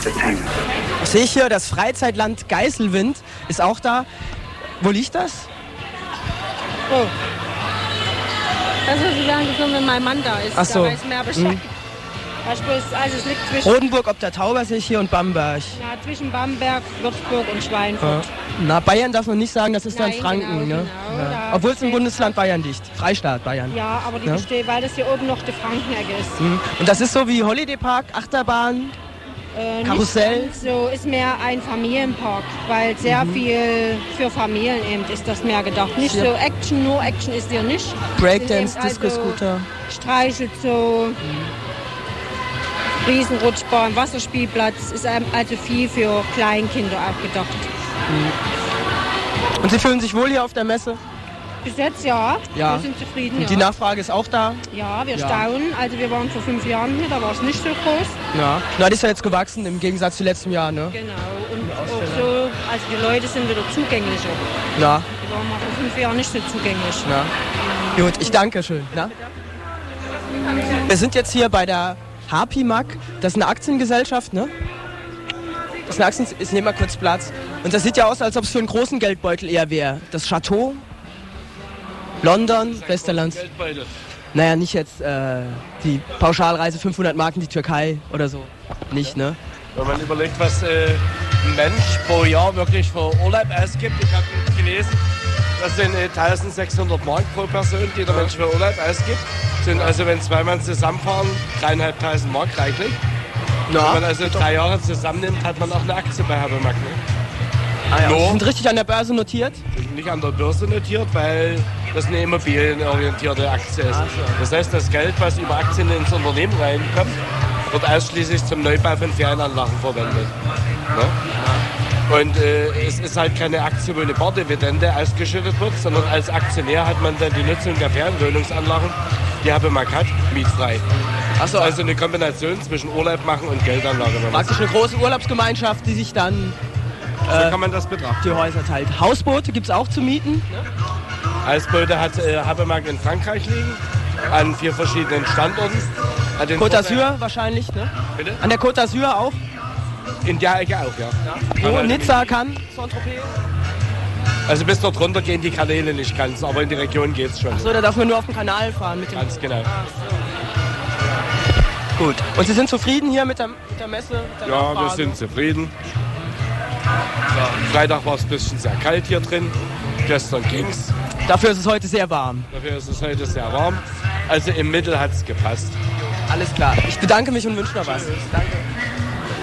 Sehe ich hier, das Freizeitland Geiselwind ist auch da. Wo liegt das? Oh. Das ist sozusagen so, wenn mein Mann da ist. Ach so. Da weiß mehr Bescheid. Also es liegt zwischen Rodenburg ob der Tauber sehe ich hier und Bamberg. ja, zwischen Bamberg, Würzburg und Schweinfurt. Na, Bayern darf man nicht sagen, das ist dann Nein, Franken. genau, Ne? genau. Ja. Da Obwohl es im steht Bundesland Bayern liegt. Freistaat Bayern. Ja, aber die Ja. besteht, weil das hier oben noch die Frankenecke ist. Und das ist so wie Holiday Park, Achterbahn, Karussell? Nicht ganz so, ist mehr ein Familienpark, weil sehr viel für Familien eben ist das mehr gedacht. Nicht so Action, nur Action ist hier nicht. Breakdance, Sind eben Disco-Scooter. Streichelzoo, Riesenrutschbahn, Wasserspielplatz, ist also viel für Kleinkinder auch gedacht. Und Sie fühlen sich wohl hier auf der Messe? Bis jetzt ja, Ja. wir sind zufrieden. Und die Nachfrage ist auch da? Ja, wir Ja. staunen. Also wir waren vor 5 Jahren hier, da war es nicht so groß. Ja. Na, die ist ja jetzt gewachsen im Gegensatz zu letztem Jahr, ne? Genau. Und auch so, also die Leute sind wieder zugänglicher. Na, Die waren mal vor 5 Jahren nicht so zugänglich. na. Gut, ich danke schön. Na? Wir sind jetzt hier bei der Happy Mag. Das ist eine Aktiengesellschaft, ne? Das ist eine Aktien... Ich nehme mal kurz Platz. Und das sieht ja aus, als ob es für einen großen Geldbeutel eher wäre. Das Chateau, London, Westerlands. Naja, nicht jetzt die Pauschalreise 500 Mark in die Türkei oder so. Nicht, ne? Wenn man überlegt, was ein Mensch pro Jahr wirklich für Urlaub ausgibt. Ich habe gelesen, das sind 1600 Mark pro Person, die der Mensch für Urlaub ausgibt. Sind also, wenn zwei Mann zusammenfahren, 3.500 Mark reichlich. Ja. Wenn man also 3 Jahre zusammennimmt, hat man auch eine Aktie bei Habermack. Ne? Ah, ja. No. Die sind richtig an der Börse notiert? Nicht an der Börse notiert, weil das eine immobilienorientierte Aktie ist. Das heißt, das Geld, was über Aktien ins Unternehmen reinkommt, wird ausschließlich zum Neubau von Ferienanlagen verwendet. Ne? Und es ist halt keine Aktie, wo eine Bardividende ausgeschüttet wird, sondern als Aktionär hat man dann die Nutzung der Ferienwohnungsanlagen, die Habermack hat, mietfrei. Achso, Also eine Kombination zwischen Urlaub machen und Geldanlage. Wenn man praktisch eine große Urlaubsgemeinschaft, die sich dann so kann man das betrachten. die Häuser teilt. Hausboote gibt es auch zu mieten. Hausboote hat Habermack in Frankreich liegen, an 4 verschiedenen Standorten. Hat den Côte Vorteil- d'Azur wahrscheinlich, ne? Bitte? An der Côte d'Azur auch. In der Ecke auch, ja. Wo? Aber- Nizza, Cannes, Saint-Tropez. Also bis dort runter gehen die Kanäle nicht ganz, aber in die Region geht's schon. So, da darf man nur auf dem Kanal fahren. Mit dem Ganz genau. Gut. Und Sie sind zufrieden hier mit der Messe? Mit der Ja, wir Nachfrage? sind zufrieden. Ja, Freitag war es ein bisschen sehr kalt hier drin. Gestern ging's. Dafür ist es heute sehr warm. Dafür ist es heute sehr warm. Also im Mittel hat's gepasst. Alles klar. Ich bedanke mich und wünsche noch was. Danke.